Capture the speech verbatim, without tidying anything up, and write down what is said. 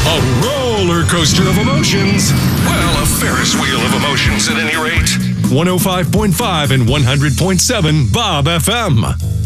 A roller coaster of emotions. Well, a Ferris wheel of emotions at any rate. one oh five point five and one hundred point seven Bob F M.